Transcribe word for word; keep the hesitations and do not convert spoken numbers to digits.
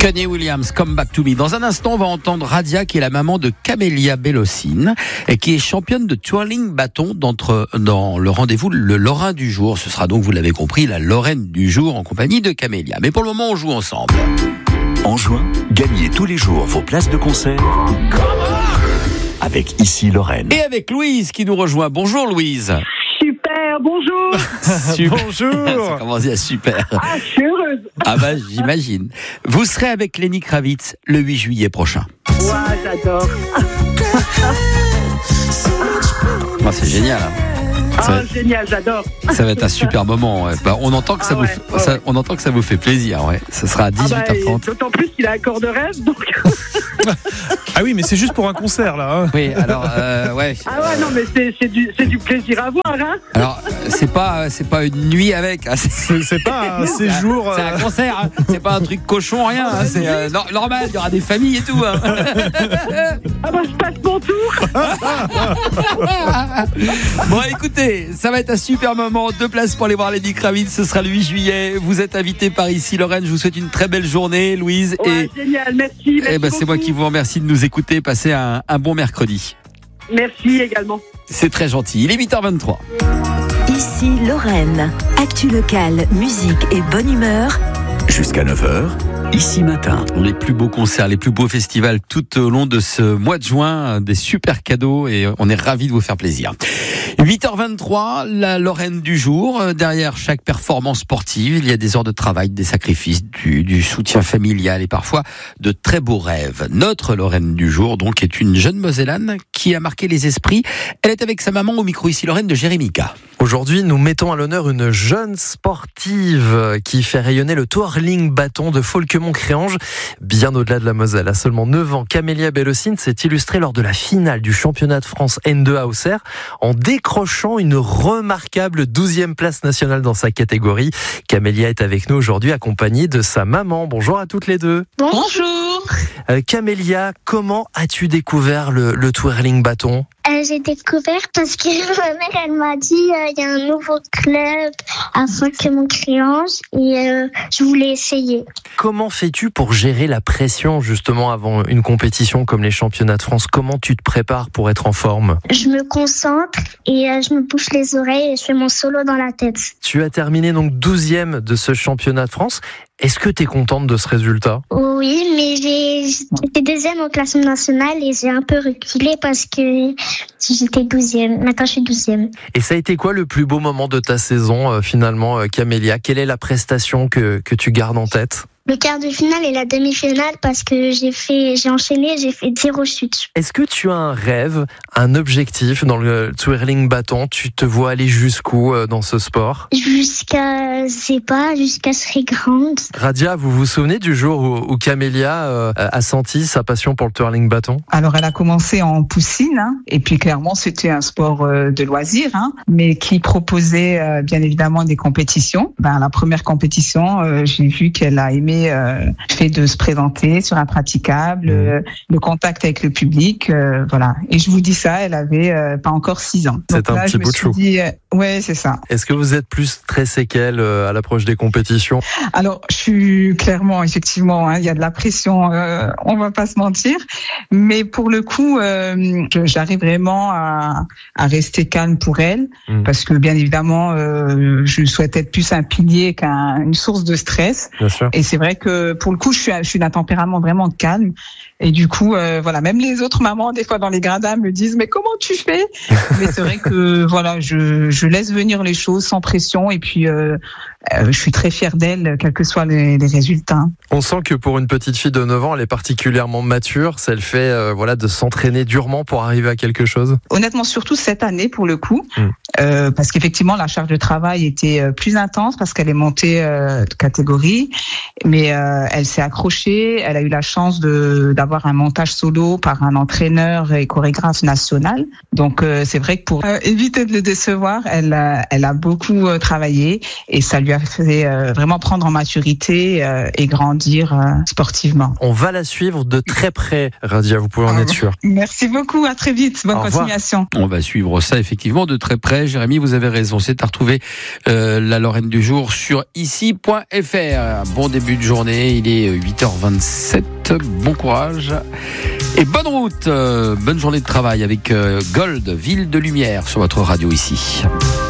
Kenny Williams, Come Back to Me. Dans un instant, on va entendre Radia, qui est la maman de Camélia Bellocine et qui est championne de twirling bâton d'entre, dans le rendez-vous Le Lorrain du jour. Ce sera donc, vous l'avez compris, la Lorraine du jour en compagnie de Camélia. Mais pour le moment, on joue ensemble. En juin, gagnez tous les jours vos places de concert avec Ici Lorraine. Et avec Louise qui nous rejoint. Bonjour Louise. Super, bonjour. Super. Bonjour. Ça commence à super. Ah, je suis heureuse. Ah bah j'imagine. Vous serez avec Lenny Kravitz le huit juillet prochain. Ouais, j'adore. Oh, c'est génial. Hein. Ah, Ça va, génial, j'adore. ça va être un super moment. Ouais. Bah, on entend que ça Ah vous, ouais, fait, ouais, ça, ouais. on entend que ça vous fait plaisir. Ouais. Ce sera à Ah dix-huit bah, heures trente. et d'autant plus qu'il a un corps de rêve, donc. Ah oui, mais c'est juste pour un concert là. Hein. Oui, alors euh, ouais. Ah ouais, non, mais c'est, c'est, du, c'est du plaisir à voir, hein. Alors c'est pas c'est pas une nuit avec. Hein. C'est, C'est, c'est pas un c'est séjour. un, c'est un euh, concert. Hein. C'est pas un truc cochon rien. Hein. C'est euh, no- normal. Il y aura des familles et tout. Hein. Ah bah, je passe mon tour. Bon, écoutez, ça va être un super moment. Deux places pour aller voir Lenny Kravitz. Ce sera le huit juillet. Vous êtes invité par Ici Lorraine. Je vous souhaite une très belle journée, Louise. Ouais, et génial, merci. merci eh ben, c'est moi beaucoup. qui vous remercie de nous écouter. Passez un, un bon mercredi. Merci également. C'est très gentil. Il est huit heures vingt-trois. Ici Lorraine. Actu locale, musique et bonne humeur. Jusqu'à neuf heures, Ici Matin. Les plus beaux concerts, les plus beaux festivals tout au long de ce mois de juin, des super cadeaux et on est ravis de vous faire plaisir. huit heures vingt-trois, la Lorraine du jour. Derrière chaque performance sportive, il y a des heures de travail, des sacrifices, du, du soutien familial et parfois de très beaux rêves. Notre Lorraine du jour, donc, est une jeune Mosellane qui a marqué les esprits. Elle est avec sa maman au micro Ici Lorraine de Jérémika. Aujourd'hui, nous mettons à l'honneur une jeune sportive qui fait rayonner le twirling bâton de Folquemont-Créange, bien au-delà de la Moselle. À seulement neuf ans, Camélia Bellocine s'est illustrée lors de la finale du championnat de France N deux à Auxerre en décrochant une remarquable douzième place nationale dans sa catégorie. Camélia est avec nous aujourd'hui accompagnée de sa maman. Bonjour à toutes les deux. Bonjour. Euh, Camélia, comment as-tu découvert le, le twirling bâton ? Euh, j'ai découvert parce que ma mère, elle m'a dit il euh, y a un nouveau club à Folquemont-Créange et euh, je voulais essayer. Comment fais-tu pour gérer la pression justement avant une compétition comme les championnats de France ? Comment tu te prépares pour être en forme ? Je me concentre et euh, je me bouche les oreilles et je fais mon solo dans la tête. Tu as terminé donc douzième de ce championnat de France. Est-ce que tu es contente de ce résultat ? Oui, mais j'ai j'étais deuxième au classement national et j'ai un peu reculé parce que j'étais douzième. Maintenant, je suis douzième. Et ça a été quoi le plus beau moment de ta saison euh, finalement, euh, Camélia ? Quelle est la prestation que, que tu gardes en tête ? Le quart de finale et la demi-finale parce que j'ai fait, j'ai enchaîné, j'ai fait zéro chute. Est-ce que tu as un rêve, un objectif dans le twirling bâton ? Tu te vois aller jusqu'où euh, dans ce sport ? Jusqu'à, je sais pas, jusqu'à ce serait grande. Radia, vous vous souvenez du jour où, où Camélia euh, a senti sa passion pour le twirling bâton ? Alors, elle a commencé en poussine, hein, et puis clairement, c'était un sport euh, de loisir, hein, mais qui proposait euh, bien évidemment des compétitions. Ben, la première compétition, euh, j'ai vu qu'elle a aimé euh, le fait de se présenter sur un praticable, euh, le contact avec le public, euh, voilà. Et je vous dis ça, elle avait euh, pas encore six ans. C'est Donc un là, petit je me bout de suis chou. dit, euh, ouais, c'est ça. Est-ce que vous êtes plus stressé qu'elle euh, à l'approche des compétitions ? Alors, je suis clairement, effectivement, hein, il y a de la pression, euh, on va pas se mentir, mais pour le coup, euh, je- j'arrive vraiment à, à rester calme pour elle, Mm. parce que bien évidemment, euh, je souhaite être plus un pilier qu'une source de stress. Bien sûr. Et c'est vrai que pour le coup, je suis, je suis d'un tempérament vraiment calme. Et du coup, euh, voilà, même les autres mamans, des fois dans les gradins, me disent mais comment tu fais ? Mais c'est vrai que voilà, je, je laisse venir les choses sans pression. Et puis, euh, euh, je suis très fière d'elle, quels que soient les, les résultats. On sent que pour une petite fille de neuf ans, elle est particulièrement mature. Ça le fait euh, voilà, de s'entraîner durement pour arriver à quelque chose. Honnêtement, surtout cette année pour le coup, Mm. euh, parce qu'effectivement la charge de travail était euh, plus intense parce qu'elle est montée euh, de catégorie, mais euh, elle s'est accrochée. Elle a eu la chance de d'avoir un montage solo par un entraîneur et chorégraphe national. Donc euh, c'est vrai que pour euh, éviter de le décevoir, elle a, elle a beaucoup euh, travaillé et ça lui a fait euh, vraiment prendre en maturité euh, et grandir euh, sportivement. On va la suivre de très près, Radia, vous pouvez en Ah être sûr. Merci beaucoup, à très vite, bonne Au revoir. continuation. On va suivre ça effectivement de très près. Jérémy, vous avez raison. C'est à retrouver euh, la Lorraine du jour sur ici point f r. Bon début début de journée. Il est huit heures vingt-sept. Bon courage et bonne route. Bonne journée de travail avec Gold, Ville de Lumière sur votre radio ici.